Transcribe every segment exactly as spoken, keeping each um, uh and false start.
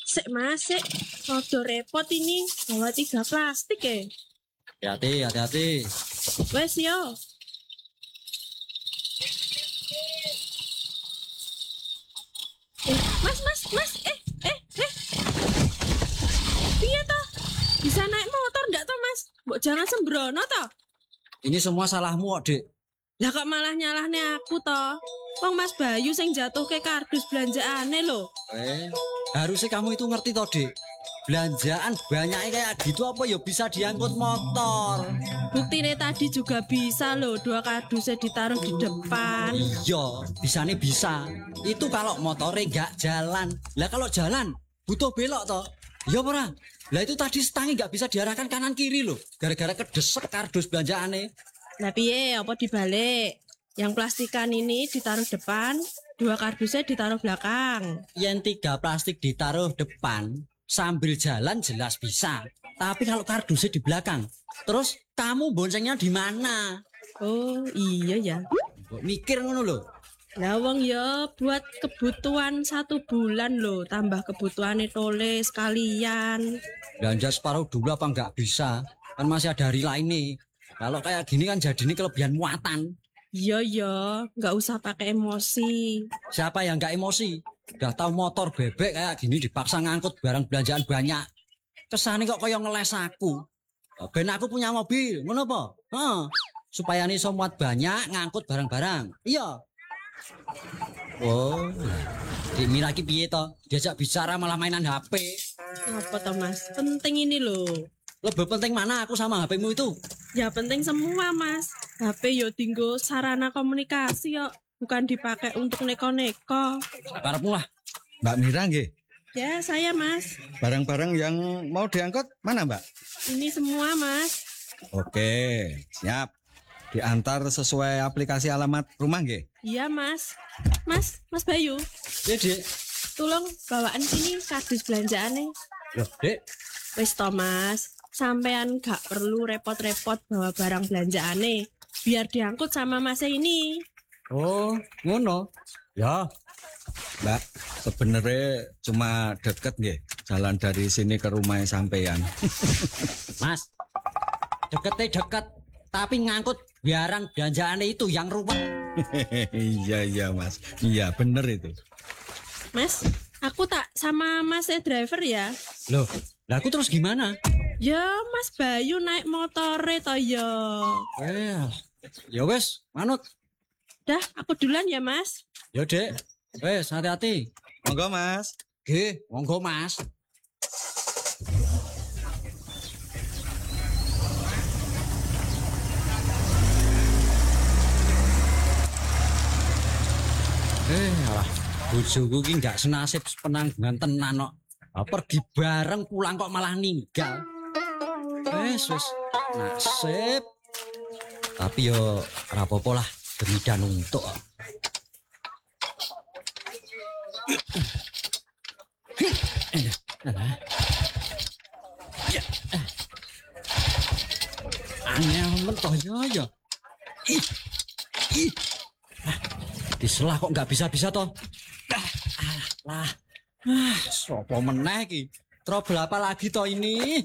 Sik mas, sik. Rada repot ini. Bawa tiga plastik ya. Hati-hati, hati-hati. Wes yo. Eh, mas, mas, mas. Eh, eh, eh. Piye toh? Bisa naik motor ndak toh mas? Mbok jangan sembrono toh. Ini semua salahmu kok, Dik. Lah kok malah nyalahne aku toh? Wong Mas Bayu sing jatuh ke kardus belanjaane lho. Eh, harusnya kamu itu ngerti toh, Dik. Belanjaan banyaknya kayak gitu apa ya bisa diangkut motor. Buktine tadi juga bisa loh, dua kardusnya ditaruh di depan. Iya, bisanya bisa. Itu kalau motornya nggak jalan. Lah kalau jalan butuh belok toh. Ya ora. Lah itu tadi stangnya nggak bisa diarahkan kanan kiri loh. Gara-gara kedesek kardus belanjaane. Lah piye apa dibalik? Yang plastikan ini ditaruh depan, dua kardusnya ditaruh belakang. Yang tiga plastik ditaruh depan sambil jalan jelas bisa. Tapi kalau kardusnya di belakang, terus kamu boncengnya di mana? Oh iya ya. Kok mikir ngono loh. Lah wong ya buat kebutuhan satu bulan loh, tambah kebutuhan tole sekalian. Belanja separuh dulu apa nggak bisa? Kan masih ada hari lain nih. Kalau kayak gini kan jadi ini kelebihan muatan. Iya ya, nggak usah pakai emosi. Siapa yang nggak emosi? Udah tahu motor bebek kayak gini dipaksa ngangkut barang belanjaan banyak. Kesane kok kayak ngeles aku. Ben aku punya mobil, ngono apa? Heeh. Supaya nih muat banyak ngangkut barang-barang. Iya. Oh. Dimi lagi piye to? Diajak bicara malah mainan H P. Apa toh Mas? Penting ini loh. Lebih penting mana aku sama H P-mu itu? Ya penting semua Mas. H P yo tinggo sarana komunikasi yo, bukan dipakai untuk neko-neko. Karepmu lah. Mbak Mira nggih. Ya saya Mas. Barang-barang yang mau diangkut mana Mbak? Ini semua Mas. Oke, siap. Diantar sesuai aplikasi alamat rumah nggih. Iya Mas. Mas, Mas Bayu. Ya, Dek. Tolong bawaan sini kardus belanjaannya. Loh, Dek. Wis to Mas. Sampean gak perlu repot-repot bawa barang belanjaane, biar diangkut sama Mas ini. Oh, ngono. Ya. Mbak, sebenarnya cuma deket nggih. Jalan dari sini ke rumah sampean. Mas, deket deket, tapi ngangkut barang belanjaannya itu yang ruwet. Iya, iya Mas. Iya, bener itu. Mas, aku tak sama Mas e driver ya. Loh, lah aku terus gimana? Ya, Mas Bayu naik motore to ya. Eh, ya wes, manut. Dah, aku duluan ya Mas. Ya, Dek. Wes, hati-hati. Monggo Mas. Nggih, monggo Mas. Eh, alah, bojoku ki gak senasib penanggungan tenan kok. Ah, pergi bareng pulang kok malah ninggal. Wes, wes, nasib. Tapi yo ora apa-apa lah, demi dan untuk. Aneh mentoh ya ya. Ih, ih. Diselah kok nggak bisa-bisa toh. Ah, lah. Ah, sopo meneh iki? Trouble apa lagi toh ini?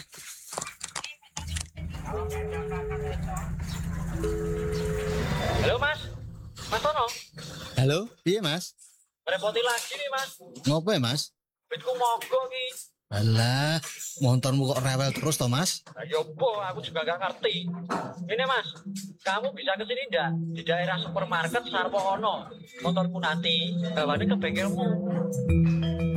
Halo Mas, Mas Tono. Halo, iya Mas. Repoti lagi nih Mas. Ngopo ya Mas? Bitku mogok ki. Alah, motormu kok rewel terus toh Mas? Nah, yopo, aku juga gak ngerti. Ini Mas, kamu bisa ke sini ndak? Di daerah supermarket Sarwono. Motorku nanti bawaannya ke bengkelmu.